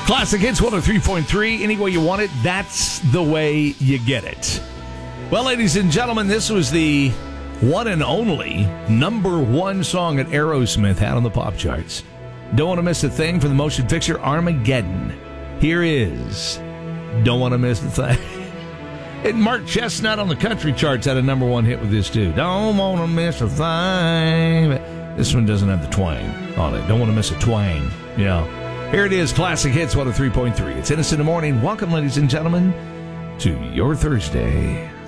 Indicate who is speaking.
Speaker 1: Classic Hits 103.3. Any way you want it, that's the way you get it. Well, ladies and gentlemen, this was the one and only number one song that Aerosmith had on the pop charts. Don't want to miss a thing from the motion picture Armageddon. Here is Don't Want to Miss a Thing. And Mark Chestnut on the country charts had a number one hit with this too. Don't want to miss a thing. This one doesn't have the twang on it. Don't want to miss a twang. Yeah. Here it is, Classic Hits 103.3. It's Innocent in the Morning. Welcome, ladies and gentlemen, to your Thursday.